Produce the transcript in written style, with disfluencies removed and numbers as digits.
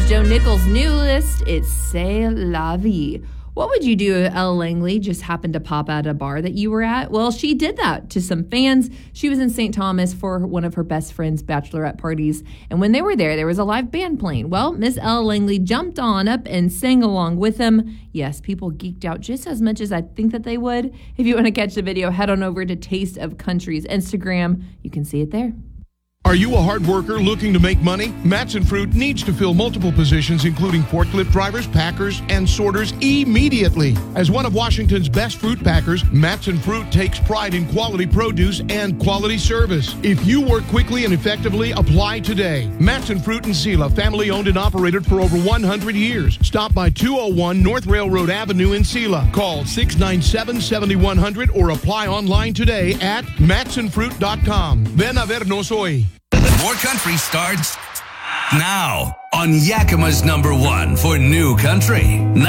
is Joe Nichols' new list. It's C'est La Vie. What would you do if Elle Langley just happened to pop out at a bar that you were at? Well, she did that to some fans. She was in St. Thomas for one of her best friend's bachelorette parties. And when they were there was a live band playing. Well, Miss Elle Langley jumped on up and sang along with them. Yes, people geeked out just as much as I think that they would. If you want to catch the video, head on over to Taste of Country's Instagram. You can see it there. Are you a hard worker looking to make money? Matson Fruit needs to fill multiple positions, including forklift drivers, packers, and sorters immediately. As one of Washington's best fruit packers, Matson Fruit takes pride in quality produce and quality service. If you work quickly and effectively, apply today. Matson Fruit in Sela, family owned and operated for over 100 years. Stop by 201 North Railroad Avenue in Sela. Call 697-7100 or apply online today at matsonfruit.com. Ven a vernos hoy. More country starts now on Yakima's #1 for new country.